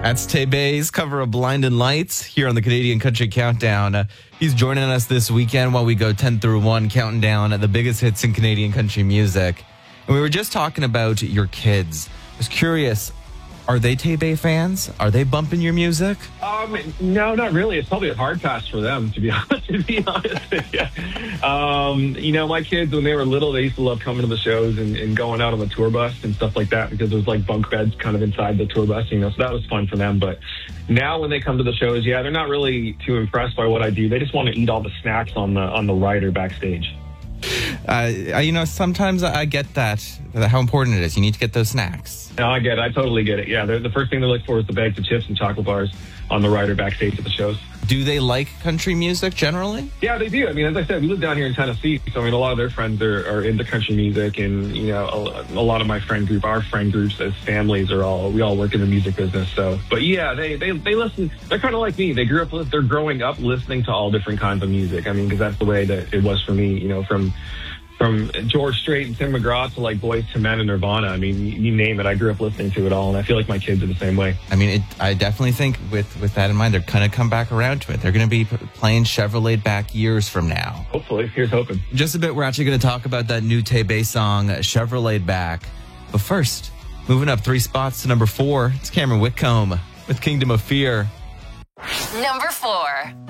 That's Tay Bay's cover of Blindin' Lights here on the Canadian Country Countdown. He's joining us this weekend while we go 10 through 1, counting down the biggest hits in Canadian country music. And we were just talking about your kids. I was curious, are they Tay Bay fans? Are they bumping your music? No, not really. It's probably a hard pass for them, to be honest with you. My kids, when they were little, they used to love coming to the shows and going out on the tour bus and stuff like that because there was like bunk beds kind of inside the tour bus, so that was fun for them. But now when they come to the shows, they're not really too impressed by what I do. They just want to eat all the snacks on the rider backstage. Sometimes I get that how important it is. You need to get those snacks. No, I get it. I totally get it. Yeah, the first thing they look for is the bags of chips and chocolate bars on the rider backstage at the shows. Do they like country music generally? Yeah, they do. I mean, as I said, we live down here in Tennessee, so a lot of their friends are into country music, and a lot of my friend group, our friend groups as families we all work in the music business. So, but yeah, they listen. They're kind of like me. They're growing up listening to all different kinds of music. I mean, because that's the way that it was for me. From George Strait and Tim McGraw to like Boyz II Men and Nirvana. I mean, you name it. I grew up listening to it all, and I feel like my kids are the same way. I mean, I definitely think with that in mind, they're going to come back around to it. They're going to be playing Chevrolet back years from now. Hopefully. Here's hoping. Just a bit, we're actually going to talk about that new Tay Bay song, Chevrolet Back. But first, moving up 3 spots to number 4, it's Cameron Whitcomb with Kingdom of Fear. Number 4.